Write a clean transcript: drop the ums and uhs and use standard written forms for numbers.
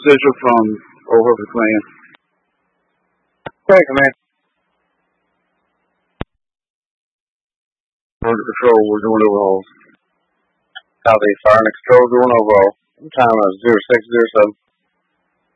Central from Overford Command. Okay, Command. Under control, we're doing overhauls. Copy. Fire and control doing overall. Time is 0607.